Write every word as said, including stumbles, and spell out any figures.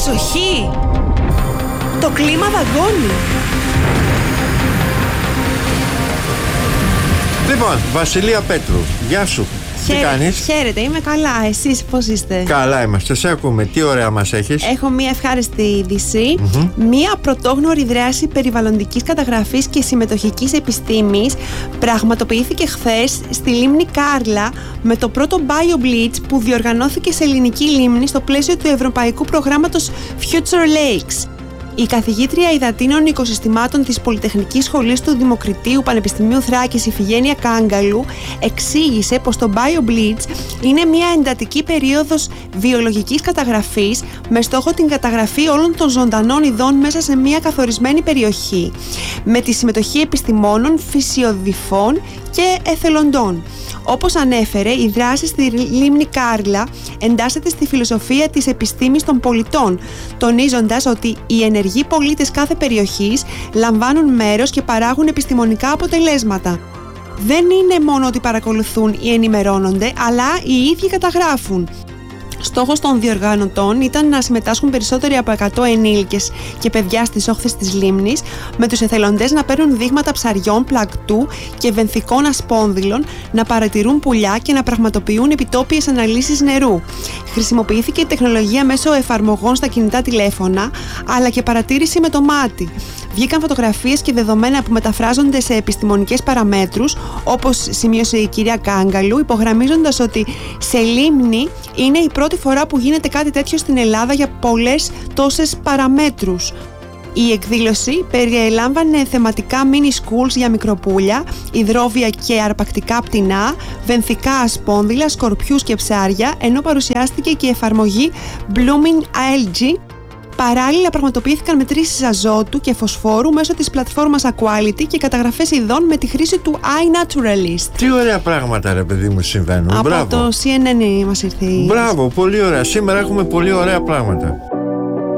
Προσοχή! Το κλίμα δαγκώνει. Λοιπόν, Βασιλεία Πέτρου, γεια σου. Χαίρε, τι κάνεις? Χαίρετε, είμαι καλά. Εσείς πώς είστε? Καλά είμαστε, σε ακούμε. Τι ωραία μας έχεις. Έχω μία ευχάριστη είδηση. Mm-hmm. Μία πρωτόγνωρη δράση περιβαλλοντικής καταγραφής και συμμετοχικής επιστήμης πραγματοποιήθηκε χθες στη λίμνη Κάρλα με το πρώτο BioBleach που διοργανώθηκε σε ελληνική λίμνη στο πλαίσιο του Ευρωπαϊκού Προγράμματος Future Lakes. Η καθηγήτρια υδατίνων οικοσυστημάτων της Πολυτεχνικής Σχολής του Δημοκριτίου Πανεπιστημίου Θράκης, Ιφηγένεια Κάγκαλου, εξήγησε πως το BioBleach είναι μια εντατική περίοδος βιολογικής καταγραφής με στόχο την καταγραφή όλων των ζωντανών ειδών μέσα σε μια καθορισμένη περιοχή, με τη συμμετοχή επιστημόνων, φυσιοδυφών και εθελοντών. Όπως ανέφερε, η δράση στη λίμνη Κάρλα εντάσσεται στη φιλοσοφία της επιστήμης των πολιτών, τονίζοντας ότι οι ενεργοί πολίτες κάθε περιοχής λαμβάνουν μέρος και παράγουν επιστημονικά αποτελέσματα. Δεν είναι μόνο ότι παρακολουθούν ή ενημερώνονται, αλλά οι ίδιοι καταγράφουν. Στόχος των διοργανωτών ήταν να συμμετάσχουν περισσότεροι από εκατό ενήλικες και παιδιά στις όχθες της λίμνης, με τους εθελοντές να παίρνουν δείγματα ψαριών, πλακτού και βενθικών ασπόνδυλων, να παρατηρούν πουλιά και να πραγματοποιούν επιτόπιες αναλύσεις νερού. Χρησιμοποιήθηκε η τεχνολογία μέσω εφαρμογών στα κινητά τηλέφωνα, αλλά και παρατήρηση με το μάτι. Βγήκαν φωτογραφίες και δεδομένα που μεταφράζονται σε επιστημονικές παραμέτρους, όπως σημείωσε η κυρία Κάγκαλου, υπογραμμίζοντας ότι σε λίμνη είναι η πρώτη φορά που γίνεται κάτι τέτοιο στην Ελλάδα για πολλές τόσες παραμέτρους. Η εκδήλωση περιέλαμβανε θεματικά mini schools για μικροπούλια, υδρόβια και αρπακτικά πτηνά, βενθικά ασπόνδυλα, σκορπιούς και ψάρια, ενώ παρουσιάστηκε και η εφαρμογή Blooming Algae. Παράλληλα πραγματοποιήθηκαν μετρήσεις αζότου και φωσφόρου μέσω της πλατφόρμας Aquality και καταγραφές ειδών με τη χρήση του iNaturalist. Τι ωραία πράγματα, ρε παιδί μου, συμβαίνουν. Από Μπράβο. το σι εν εν μας ήρθε η... Μπράβο, πολύ ωραία. Σήμερα έχουμε πολύ ωραία πράγματα.